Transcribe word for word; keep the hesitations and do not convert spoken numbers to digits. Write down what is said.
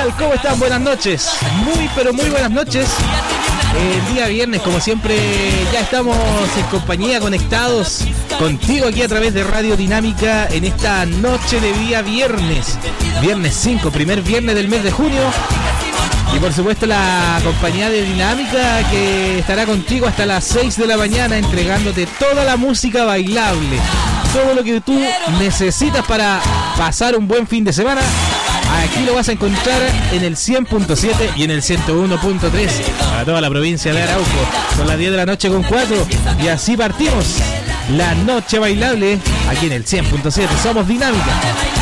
tal? ¿Cómo están? Buenas noches. Muy, pero muy buenas noches. El día viernes, como siempre, ya estamos en compañía, conectados contigo aquí a través de Radio Dinámica en esta noche de día viernes. Viernes cinco, primer viernes del mes de junio. Y por supuesto la compañía de Dinámica que estará contigo hasta las seis de la mañana entregándote toda la música bailable. Todo lo que tú necesitas para pasar un buen fin de semana. Aquí lo vas a encontrar en el cien punto siete y en el ciento uno punto tres para toda la provincia de Arauco. Son las diez de la noche con cuatro y así partimos la noche bailable aquí en el cien punto siete. Somos Dinámica.